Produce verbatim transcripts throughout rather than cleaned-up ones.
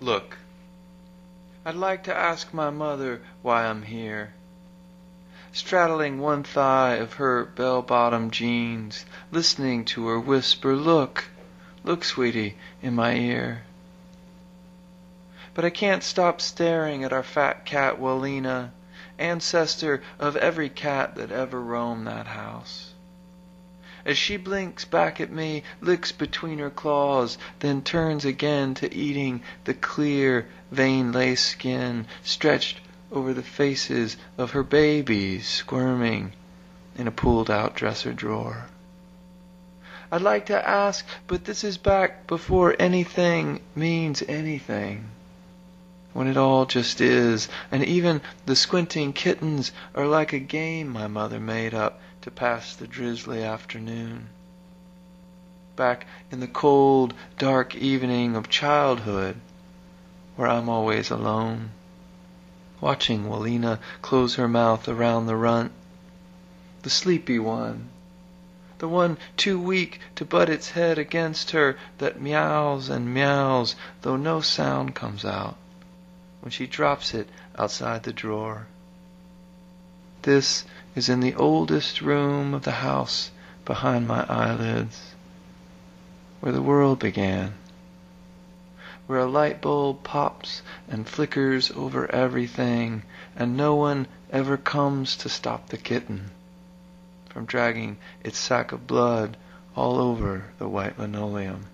Look, I'd like to ask my mother why I'm here, straddling one thigh of her bell-bottom jeans, listening to her whisper, "Look, look, sweetie," in my ear. But I can't stop staring at our fat cat Wallina, ancestor of every cat that ever roamed that house. As she blinks back at me, licks between her claws, then turns again to eating the clear, vein-laced skin stretched over the faces of her babies squirming in a pulled-out dresser drawer. I'd like to ask, but this is back before anything means anything, when it all just is, and even the squinting kittens are like a game my mother made up to pass the drizzly afternoon. Back in the cold, dark evening of childhood, where I'm always alone, watching Wallina close her mouth around the runt, the sleepy one, the one too weak to butt its head against her, that meows and meows though no sound comes out when she drops it outside the drawer. This is in the oldest room of the house behind my eyelids, where the world began, where a light bulb pops and flickers over everything, and no one ever comes to stop the kitten from dragging its sack of blood all over the white linoleum.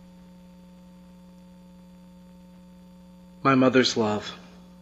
My mother's love.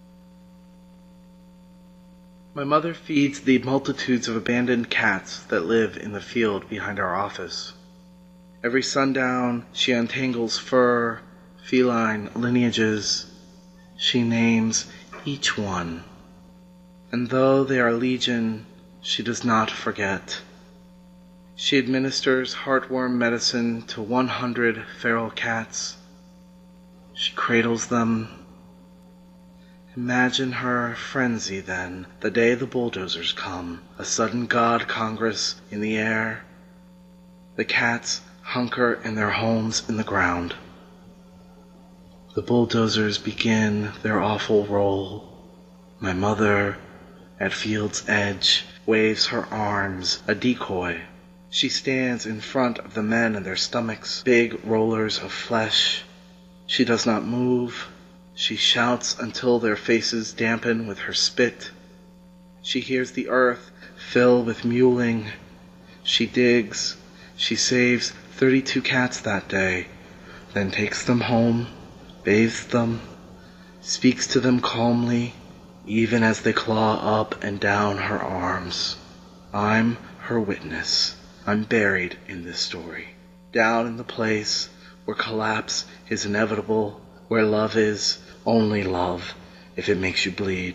My mother feeds the multitudes of abandoned cats that live in the field behind our office. Every sundown, she untangles fur, feline lineages. She names each one. And though they are legion, she does not forget. She administers heartworm medicine to one hundred feral cats. She cradles them. Imagine her frenzy then, the day the bulldozers come, a sudden God Congress in the air. The cats hunker in their homes in the ground. The bulldozers begin their awful roll. My mother, at field's edge, waves her arms, a decoy. She stands in front of the men and their stomachs, big rollers of flesh. She does not move. She shouts until their faces dampen with her spit. She hears the earth fill with mewling. She digs. She saves thirty-two cats that day, then takes them home, bathes them, speaks to them calmly, even as they claw up and down her arms. I'm her witness. I'm buried in this story, down in the place where collapse is inevitable, where love is only love if it makes you bleed.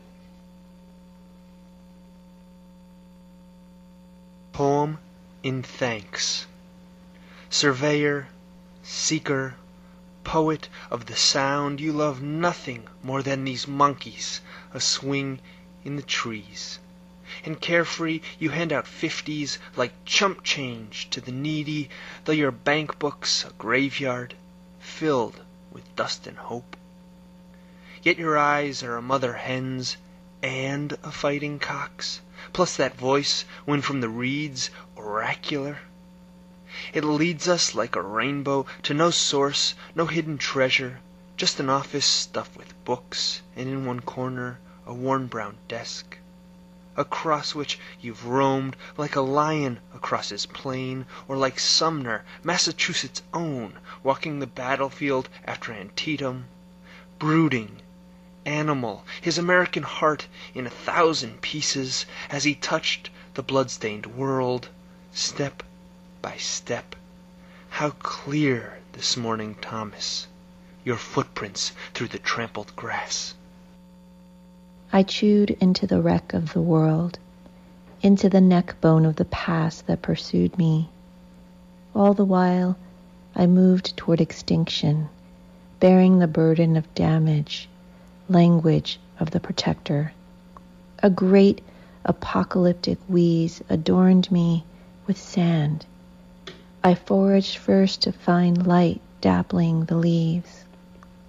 Poem in Thanks. Surveyor, seeker, poet of the sound, you love nothing more than these monkeys a-swing in the trees. And carefree you hand out fifties like chump change to the needy, though your bank book's a graveyard filled with dust and hope. Yet your eyes are a mother hen's and a fighting cock's, plus that voice, when from the reeds, oracular. It leads us like a rainbow to no source, no hidden treasure, just an office stuffed with books, and in one corner a worn brown desk, across which you've roamed like a lion across his plain, or like Sumner, Massachusetts' own, walking the battlefield after Antietam, brooding, animal, his American heart in a thousand pieces, as he touched the blood-stained world, step by step. How clear this morning, Thomas, your footprints through the trampled grass. I chewed into the wreck of the world, into the neck bone of the past that pursued me. All the while, I moved toward extinction, bearing the burden of damage, language of the protector. A great apocalyptic wheeze adorned me with sand. I foraged first to find light dappling the leaves,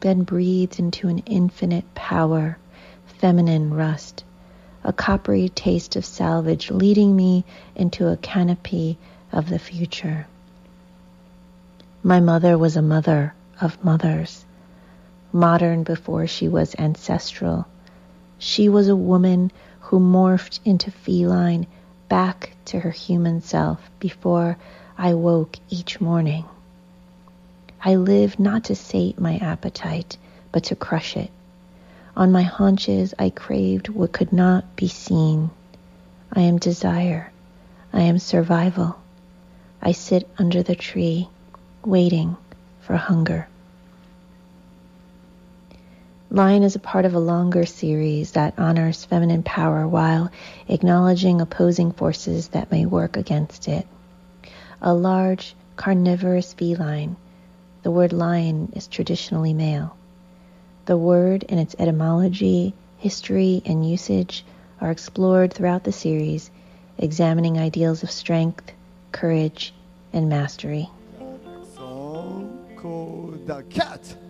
then breathes into an infinite power, feminine rust, a coppery taste of salvage leading me into a canopy of the future. My mother was a mother of mothers, modern before she was ancestral. She was a woman who morphed into feline back to her human self before I woke each morning. I lived not to sate my appetite, but to crush it. On my haunches I craved what could not be seen. I am desire. I am survival. I sit under the tree, waiting for hunger. Lion is a part of a longer series that honors feminine power while acknowledging opposing forces that may work against it. A large, carnivorous feline, the word lion is traditionally male. The word and its etymology, history, and usage are explored throughout the series, examining ideals of strength, courage, and mastery. Son called the cat.